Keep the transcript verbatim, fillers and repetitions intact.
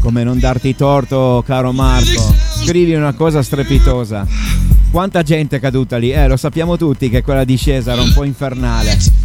Come non darti torto, caro Marco. Scrivi una cosa strepitosa. Quanta gente è caduta lì? Eh, lo sappiamo tutti che quella discesa era un po' infernale.